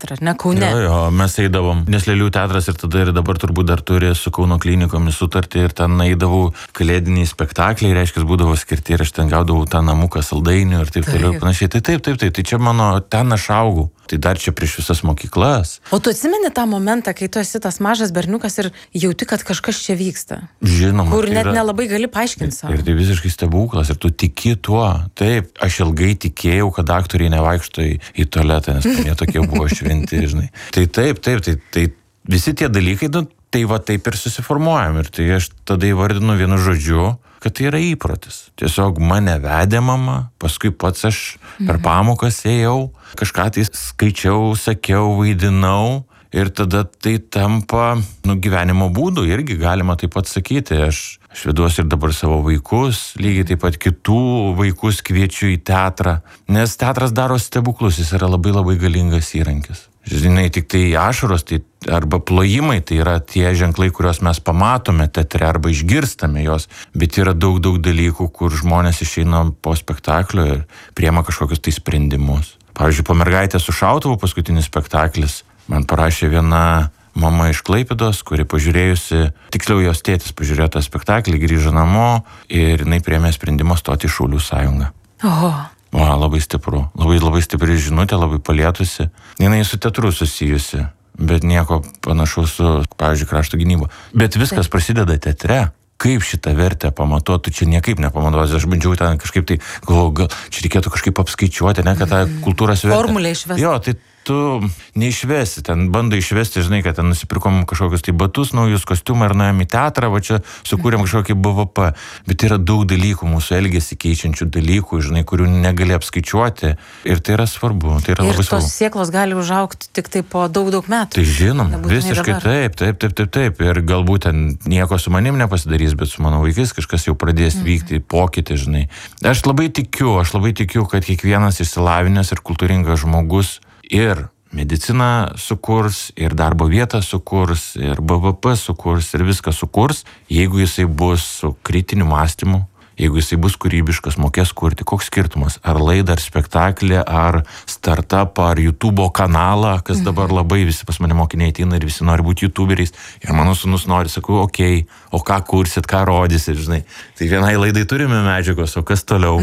teatrą, ar ne, Kaune? Jo, mes eidavom, nes Lėlių teatras ir tada ir dabar turbūt dar turi su Kauno klinikomis sutartį ir ten eidavau kalėdiniai spektakliai, reiškia, būdavo skirti ir aš ten gaudavau tą namuką saldainių ir taip toliau ir panašiai. Tai čia mano, ten aš augau. Tai dar čia prieš visas mokyklas. O tu atsimeni tą momentą, kai tu esi tas mažas berniukas ir jauti, kad kažkas čia vyksta? Žinoma. Kur net nelabai gali paaiškinti savo. Ir tai visiškai stebuklas, ir tu tiki tuo. Taip, aš ilgai tikėjau, kad aktoriai nevaikšto į tualetą, nes jie tokie buvo šventi, žinai. Tai tai visi tie dalykai, tai va taip ir susiformuojam. Ir tai aš tada įvardinu vienu žodžiu, kad tai yra įprotis. Tiesiog mane vedė mama, paskui pats aš per pamokas ėjau, kažką tai skaičiau, sakiau, vaidinau ir tada tai tampa gyvenimo būdu, irgi galima taip pat sakyti. Aš veduosi ir dabar savo vaikus, lygiai taip pat kitų vaikus kviečiu į teatrą, nes teatras daro stebuklus, jis yra labai labai galingas įrankis. Žinai, tik tai ašaros, tai arba plojimai, tai yra tie ženklai, kuriuos mes pamatome teatre arba išgirstame jos, bet yra daug dalykų, kur žmonės išeina po spektaklio ir priema kažkokius tai sprendimus. Pavyzdžiui, po Mergaitę su šautuvu paskutinis spektaklis man parašė viena mama iš Klaipėdos, kuri pažiūrėjusi, tiksliau jos tėtis pažiūrėjo tą spektaklį, grįžo namo ir jinai priėmė sprendimą stoti į Šaulių sąjungą. Oho. Labai stipru, labai stipri žinutė, labai palietusi. Jinai su teatru susijusi, bet nieko panašaus su, pavyzdžiui, krašto gynyba. Bet viskas prasideda teatre. Kaip šitą vertę pamatuotų, čia niekaip nepamatuosi. Aš bandžiau ten kažkaip tai, gal čia reikėtų kažkaip apskaičiuoti, ne, kad tą kultūros vertę. Formulę išvesti. Jo, tai tu neišvesi, ten bandai išvesti, žinai, kad ten nusipirkom kažkokius tai batus, naujus kostiumą ir nuėjom į teatrą, va čia sukūrėm kažkokį BVP. Bet yra daug dalykų, mūsų elgesį keičiančių dalykų, žinai, kurių negali apskaičiuoti. Ir tai yra svarbu, tai yra labai svarbu. Ir tos sėklos gali užaugti tik tai po daug metų. Tai žinom, visiškai taip. Ir galbūt ten nieko su manim nepasidarys, bet su mano vaikais kažkas jau pradės vykti, pokytį, žinai. Aš labai tikiu, kad kiekvienas išsilavinęs ir kultūringas žmogus ir mediciną sukurs, ir darbo vietą sukurs, ir BVP sukurs, ir viską sukurs, jeigu jisai bus su kritiniu mąstymu, jeigu jisai bus kūrybiškas, mokės kurti. Koks skirtumas? Ar laidą, ar spektaklį, ar startupą, ar YouTube kanalą, kas dabar labai visi pas mane mokiniai ateina ir visi nori būti YouTuberiais. Ir mano sūnus nori, sakau, okei, o ką kursit, ką rodysit, žinai. Tai vienai laidai turime medžiagos, o kas toliau?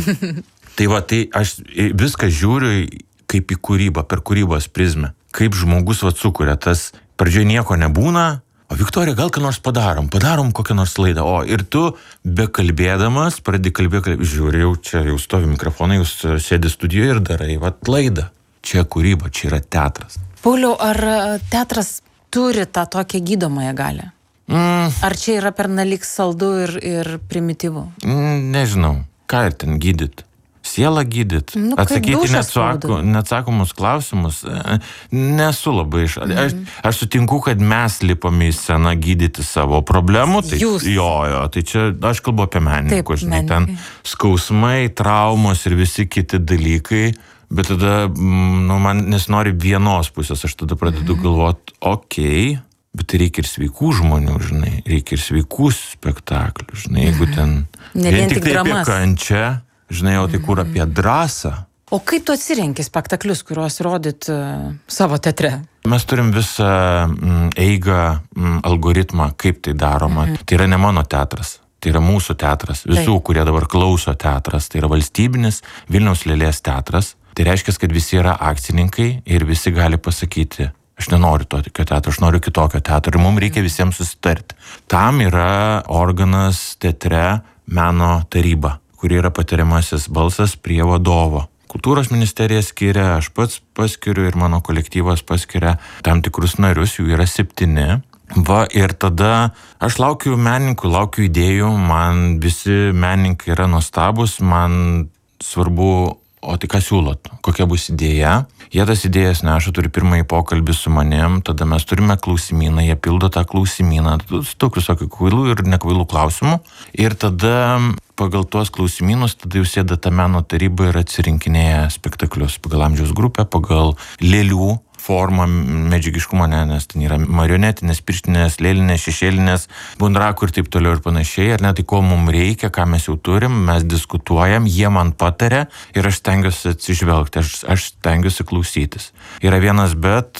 Tai aš viską žiūriu kaip į kūrybą, per kūrybos prizmę. Kaip žmogus sukuria, tas pradžioje nieko nebūna, o Viktorija, gal ką nors padarom kokią nors laidą. O ir tu, bekalbėdamas, pradedi kalbėti, žiūri, jau stovi mikrofonai, jūs sėdi studijoje ir darai, laidą. Čia kūryba, čia yra teatras. Pauliau, ar teatras turi tą tokią gydomąją galią? Ar čia yra pernelyg saldu ir primityvu? Nežinau, ką ir ten gydyt. Sielą gydyt, atsakyti neatsakomus klausimus, nesu labai aš sutinku, kad mes lipame į sceną gydyti savo problemų, tai tai čia aš kalbu apie menininkus, žinai, ten skausmai, traumos ir visi kiti dalykai, bet tada, man nesinori vienos pusės, aš tada pradedu galvoti, bet tai reikia ir sveikų žmonių, žinai, reikia ir sveikų spektaklių, žinai, jeigu ten vien tik tai apie kančią, žinai, o tai kur apie drąsą. O kaip tu atsirenki spektaklius, kuriuos rodyt savo teatre? Mes turim visą eigą, algoritmą, kaip tai daroma. Tai yra ne mano teatras, tai yra mūsų teatras. Visų, kurie dabar klauso teatras, tai yra valstybinis Vilniaus Lėlės teatras. Tai reiškia, kad visi yra akcininkai ir visi gali pasakyti, aš nenoriu tokio teatro, aš noriu kitokio teatro. Ir mums reikia visiems susitarti. Tam yra organas teatre meno taryba, kuri yra patariamasis balsas prie vadovo. Kultūros ministerija skiria, aš pats paskiriu ir mano kolektyvas paskiria tam tikrus narius, jų yra 7. Ir tada aš laukiu menininkų, laukiu idėjų, man visi menininkai yra nuostabus, man svarbu, o tai ką siūlot, kokia bus idėja. Jie tas idėjas neša, turi pirmąjį pokalbį su manim, tada mes turime klausimyną, jie pildo tą klausimyną, daug visokių kvailų ir nekvailų klausimų. Ir tada pagal tuos klausimynus, tada jau sėda ta meno taryba ir atsirinkinėja spektaklius pagal amžiaus grupę, pagal lėlių formą, medžiagiškumą, nes ten yra marionetinės, pirštinės, lėlinės, šešėlinės, bundrakų ir taip toliau ir panašiai. Ar ne, tai ko mums reikia, ką mes jau turim, mes diskutuojam, jie man pataria ir aš stengiuosi atsižvelgti, aš stengiuosi klausytis. Yra vienas bet,